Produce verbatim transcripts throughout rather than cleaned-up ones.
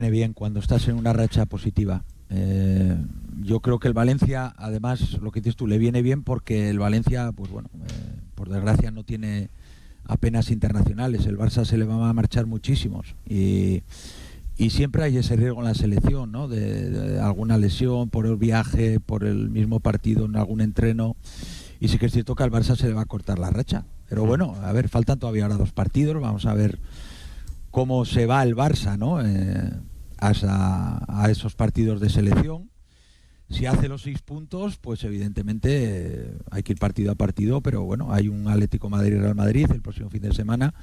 Bien cuando estás en una racha positiva. Eh, yo creo que el Valencia, además, lo que dices tú, le viene bien porque el Valencia, pues bueno, eh, por desgracia no tiene apenas internacionales. El Barça se le va a marchar muchísimos y, y siempre hay ese riesgo en la selección, ¿no? De, de alguna lesión, por el viaje, por el mismo partido en algún entreno. Y sí que es cierto que al Barça se le va a cortar la racha. Pero bueno, a ver, faltan todavía ahora dos partidos. Vamos a ver cómo se va el Barça, ¿no? Eh, A, a esos partidos de selección. Si hace los seis puntos, pues evidentemente eh, hay que ir partido a partido, pero bueno, hay un Atlético Madrid-Real Madrid el próximo fin de semana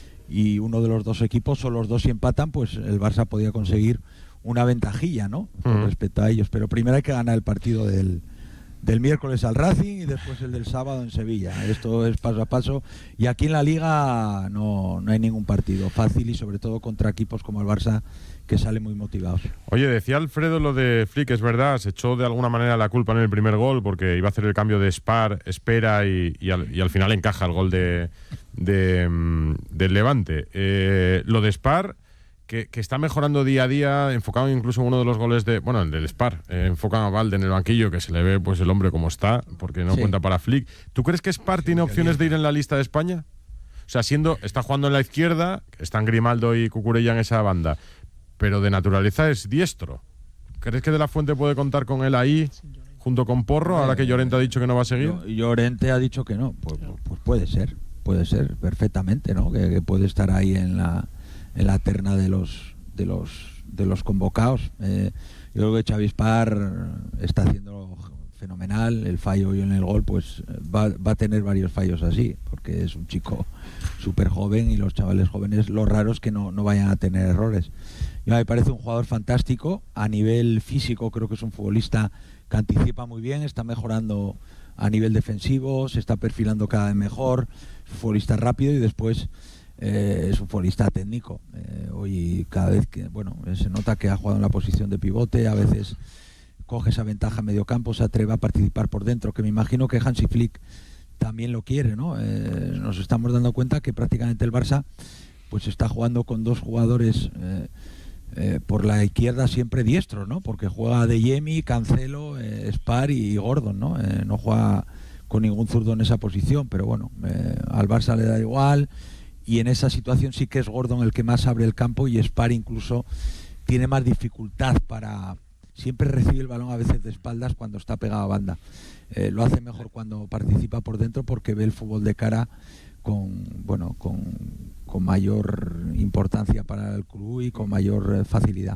y uno de los dos equipos, o los dos si empatan, pues el Barça podría conseguir una ventajilla, ¿no? Con uh-huh. respecto a ellos, pero primero hay que ganar el partido del, del miércoles al Racing y después el del sábado en Sevilla. Esto es paso a paso y aquí en la Liga no, no hay ningún partido fácil y sobre todo contra equipos como el Barça, que salen muy motivados. Oye, decía Alfredo lo de Flick, es verdad, se echó de alguna manera la culpa en el primer gol porque iba a hacer el cambio de Spar, espera y, y, al, y al final encaja el gol de, de, de del Levante. Eh, lo de Spar, que, que está mejorando día a día, enfocado incluso en uno de los goles de, bueno, el del Spar, eh, enfocan a Valde en el banquillo, que se le ve pues el hombre como está, porque no sí. cuenta para Flick. ¿Tú crees que Spar tiene opciones de ir en la lista de España? O sea, siendo, está jugando en la izquierda, están Grimaldo y Cucurella en esa banda, pero de naturaleza es diestro. ¿Crees que De la Fuente puede contar con él ahí, junto con Porro, ahora que Llorente ha dicho que no va a seguir? Llorente ha dicho que no. Pues, pues puede ser, puede ser perfectamente, ¿no? Que, que puede estar ahí en la en la terna de los de los de los convocados. Eh, yo creo que Xavi Spar está haciendo fenomenal. El fallo hoy en el gol, pues va, va a tener varios fallos así, porque es un chico súper joven y los chavales jóvenes, lo raro es que no, no vayan a tener errores. Yo me parece un jugador fantástico. A nivel físico creo que es un futbolista que anticipa muy bien, está mejorando a nivel defensivo, se está perfilando cada vez mejor, es un futbolista rápido y después eh, es un futbolista técnico. Eh, hoy cada vez que, bueno, se nota que ha jugado en la posición de pivote, a veces coge esa ventaja a medio campo, se atreve a participar por dentro, que me imagino que Hansi Flick también lo quiere, ¿no? Eh, nos estamos dando cuenta que prácticamente el Barça pues está jugando con dos jugadores eh, eh, por la izquierda siempre diestros, ¿no? Porque juega De Jemi, Cancelo, eh, Spar y Gordon, ¿no? Eh, no juega con ningún zurdo en esa posición, pero bueno, eh, al Barça le da igual y en esa situación sí que es Gordon el que más abre el campo y Spar incluso tiene más dificultad para... Siempre recibe el balón a veces de espaldas cuando está pegado a banda. Eh, lo hace mejor cuando participa por dentro porque ve el fútbol de cara con, bueno, con, con mayor importancia para el club y con mayor eh, facilidad.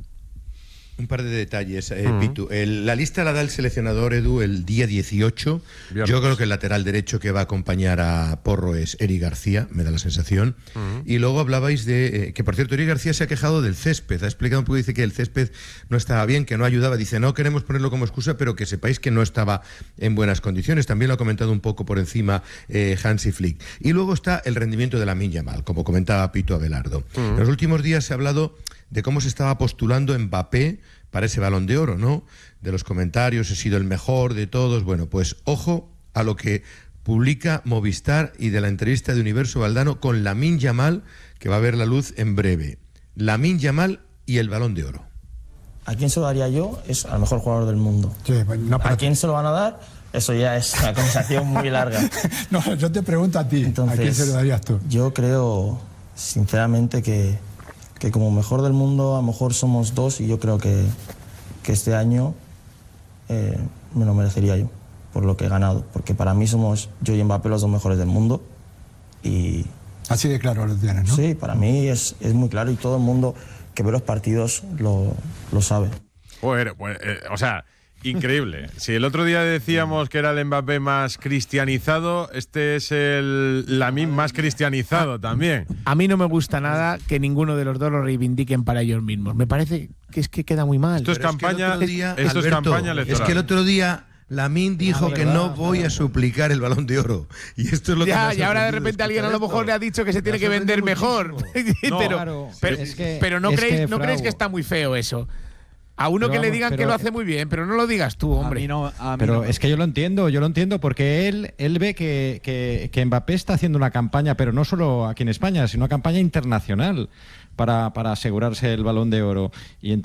Un par de detalles, eh, uh-huh. Pitu. El, la lista la da el seleccionador, Edu, el día dieciocho. Viernes. Yo creo que el lateral derecho que va a acompañar a Porro es Eric García, me da la sensación. Uh-huh. Y luego hablabais de... Eh, que, por cierto, Eric García se ha quejado del césped. Ha explicado un poco, dice que el césped no estaba bien, que no ayudaba. Dice, no queremos ponerlo como excusa, pero que sepáis que no estaba en buenas condiciones. También lo ha comentado un poco por encima eh, Hansi Flick. Y luego está el rendimiento de Lamine Yamal, como comentaba Pito Abelardo. Uh-huh. En los últimos días se ha hablado de cómo se estaba postulando Mbappé para ese Balón de Oro, ¿no? De los comentarios, he sido el mejor de todos. Bueno, pues ojo a lo que publica Movistar y de la entrevista de Universo Valdano con Lamine Yamal, que va a ver la luz en breve. Lamine Yamal y el Balón de Oro. ¿A quién se lo daría yo? Es al mejor jugador del mundo. Sí, pues no, ¿a quién se lo van a dar? Eso ya es una conversación muy larga. No, yo te pregunto a ti. Entonces, ¿a quién se lo darías tú? Yo creo, sinceramente, que... que como mejor del mundo a lo mejor somos dos y yo creo que, que este año eh, me lo merecería yo por lo que he ganado, porque para mí somos yo y Mbappé los dos mejores del mundo y... Así de claro lo tienes, ¿no? Sí, para mí es, es muy claro y todo el mundo que ve los partidos lo, lo sabe. Joder, pues, eh, o sea... Increíble. Si el otro día decíamos que era el Mbappé más cristianizado, este es el Lamine más cristianizado también. A mí no me gusta nada que ninguno de los dos lo reivindiquen para ellos mismos. Me parece que es que queda muy mal. Esto es campaña, es que día, esto Alberto, es campaña electoral. Es que el otro día Lamine dijo ah, que no voy a suplicar el Balón de Oro. Y esto es lo ya, que y ahora de repente alguien a lo mejor le ha dicho que se tiene que vender mejor. No, pero, claro, pero, es que, pero no, es creéis, que, ¿no creéis que está muy feo eso? A uno pero que vamos, le digan pero, que lo hace muy bien, pero no lo digas tú, hombre. A mí no, a mí pero no. es que yo lo entiendo, yo lo entiendo porque él, él ve que, que, que Mbappé está haciendo una campaña, pero no solo aquí en España, sino una campaña internacional. para, para asegurarse el Balón de Oro y